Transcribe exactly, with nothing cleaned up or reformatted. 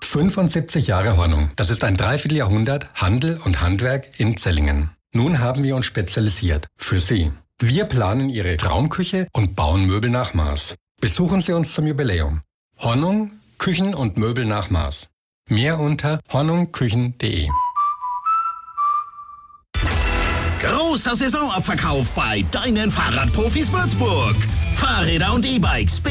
fünfundsiebzig Jahre Hornung. Das ist ein Dreivierteljahrhundert Handel und Handwerk in Zellingen. Nun haben wir uns spezialisiert. Für Sie. Wir planen Ihre Traumküche und bauen Möbel nach Maß. Besuchen Sie uns zum Jubiläum. Hornung, Küchen und Möbel nach Maß. Mehr unter hornungküchen punkt de. Großer Saisonabverkauf bei deinen Fahrradprofis Würzburg. Fahrräder und E-Bikes